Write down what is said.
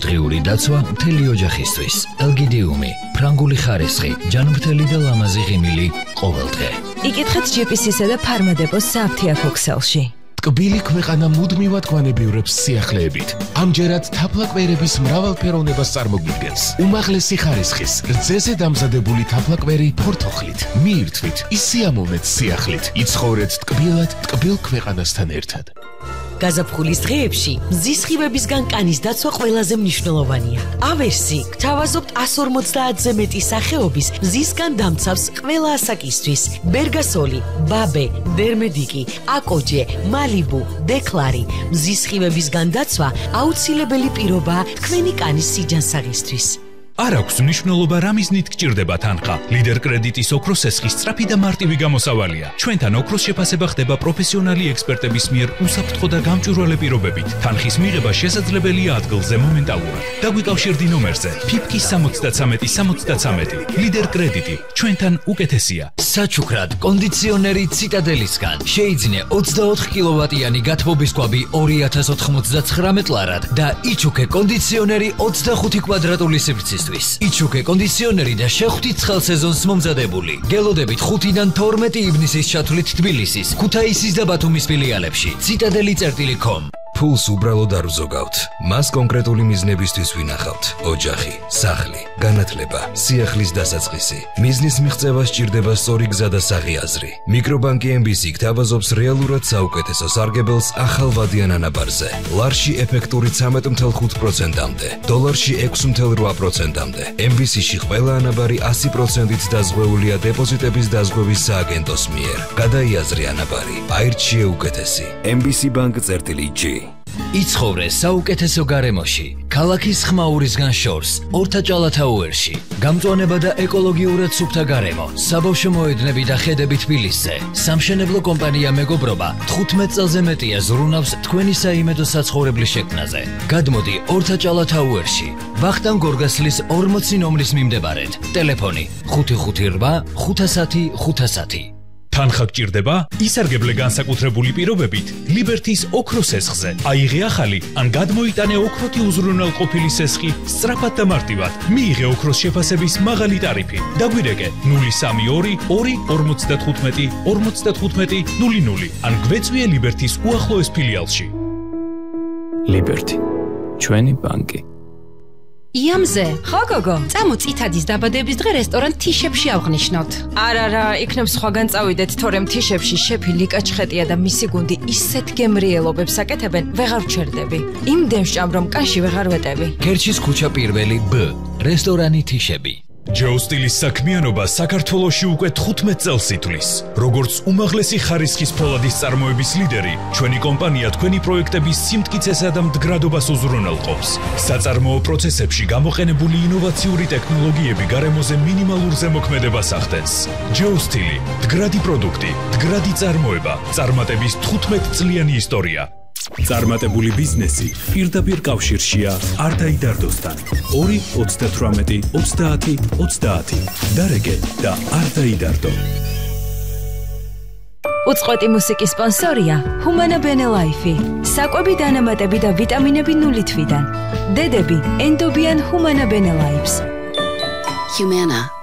დღიური დაცვა მთელი ოჯახისთვის. ელგიდიუმი, ფრანგული ხარისხი, ჯანმრთელი და ლამაზი ღიმილი ყოველდღე. იკითხეთ GPS-ისა და ფარმადეპოს სააფთიაქო ქსელში. ტკბილი ქვეყანა მუდმივად გვანებიურებს სიახლეებით. ამჯერად თაფლაკვერების მრავალფეროვნებას წარმოგვიდგენს. უმაღლესი ხარისხის, რძეზე დამზადებული თაფლაკვერი ფორთოხლით. მიირთვით, ისიამოვნეთ სიახლით. იცხოვრეთ ტკბილად, ტკბილ ქვეყანასთან ერთად. გაზაფხულის დღეებში მზის სხივებისგან კანის დაცვა ყველაზე მნიშვნელოვანია. ავერსი გთავაზობთ 150-ზე მეტი სახეობის მზისგან დამცავს ყველა ასაკისთვის. ბერგასოლი, ბაბე, დერმედიკი, აკოჯე, მალიბუ, დეკლარი. მზის სხივებისგან დაცვა აუცილებელი პირობაა თქვენი კანის სიჯანსაღისთვის. არ აქვს მნიშვნელობა რა მიზნით გჭირდება თანხა. ლიდერ კრედიტის ოქროს სესხი სწრაფი და მარტივი გამოსავალია. ჩვენთან ოქროს შეფასება ხდება პროფესიონალი ექსპერტების მიერ უსაფრთხო და გამჭვირვალე პირობებით. თანხის მიღება შესაძლებელია ადგილზე მომენტალურად. დაგვიკავშირდი ნომერზე ფიფკის 73-73. ლიდერ კრედიტი ჩვენთან უკეთესია. საჩუქრად კონდიციონერი ციტადელისგან შეიძინე 24 კილოვატიანი გათბობის კვაბი 2099 ლარად და იჩუქე კონდიციონერი 25 კვადრატული სივრცის. იჩუქე კონდიციონერი და შეხვდით ცხელ სეზონს მომზადებული. გელოდებით 5-დან 12 ივნისის ჩათვლით თბილისის, ქუთაისის და ბათუმის ფილიალებში. citadeli.com ფულს უბრალოდ არ ვზოგავთ. მას კონკრეტული მიზნებისთვის ვინახავთ. ოჯახი, სახლი, განათლება, სიახლის დასაწყისი. მიზნის მიღწევა სჭირდება სწორი გზა და საღი მიკრობანკი MBC გთავაზობს რეალურად საუკეთესო სარგებელს ახალ ვადიან ანაბარზე. ლარში ეფექტური 13.5%-მდე, დოლარში 6.8%-მდე. MBC-ში ყველა ანაბარი 100%-ით დაზღვეულია დეპოზიტების დაზღვევის სააგენტოს მიერ. გადაიაზრე ანაბარი, აირჩიე უკეთესი. MBC Bank-G. იცხოვრე საუკეთესო გარემოში. ქალაქის ხმაურისგან შორს, ორთაჭალათაუერში. გამწვანება და ეკოლოგიურად სუფთა გარემო. საბავშვო მოედნები და ხედები თბილისზე. სამშენებლო კომპანია მეგობრობა 15 წელზე მეტია ზრუნავს თქვენი საიმედო საცხოვრებლის შექმნაზე. გადმოდი ორთაჭალათაუერში. ვახტანგ გორგასლის 40 ნომრის მიმდებარედ. ტელეფონი 558 510 510. თანხა გჭირდება? ისარგებლე განსაკუთრებული პირობებით ლიბერთის ოქროს სესხზე. აიღე ახალი ან გადმოიტანე ოქროთი უზრუნველყოფილი სესხი სწრაფად და მარტივად. მიიღე ოქროს შეფასების მაღალი ტარიფი. დაგვირეკე 032 2 55 00 ან გვეწვიე ლიბერთის უახლოეს ფილიალში. ლიბერთი, ჩვენი ბანკი. იამზე, ხო გოგო, წამო წითადის დაბადების დღე რესტორან თიშებში ავღნიშნოთ. არა, იქნებ სხვაგან წავიდეთ, თორემ თიშებში შეფი ლიკა ჩხეტია და მისი გუნდი ისეთ გემრიელობებს აკეთებენ, ვეღარ ვჩერდები. იმდენ ვჭამ, რომ კაში ვეღარ ვეტევი. ქერჩის ქუჩა პირველი B, რესტორანი თიშები. ჯოუსტილის საქმიანობა საქართველოში უკვე 15 წელს ითვლის. როგორც უმაღლესი ხარისხის ფოლადის წარმოების ლიდერი, ჩვენი კომპანია თქვენი პროექტების სიმტკიცესა და მდგრადობას უზრუნველყოფს. საწარმოო პროცესებში გამოყენებული ინოვაციური ტექნოლოგიები გარემოზე მინიმალურ ზემოქმედებას ახდენს. ჯოუსტილი, მდგრადი პროდუქტი, მდგრადი წარმოება, წარმატების 15 წლიანი ისტორია. წარმატებული ბიზნესი პირდაპირ კავშირშია არდაიდარდოსთან. 2 38 30 30. დარეგე და არდაიდარდო. უწყვეტი მუსიკის სპონსორია Humana Bene Life. საკვები დანამატები და ვიტამინები 0 თვიდან. დედები ენდობიან Humana Bene Lives. Humana